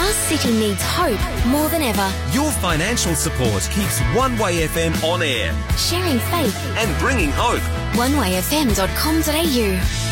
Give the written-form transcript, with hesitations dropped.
Our city needs hope more than ever. Your financial support keeps One Way FM on air Sharing faith. and bringing hope. onewayfm.com.au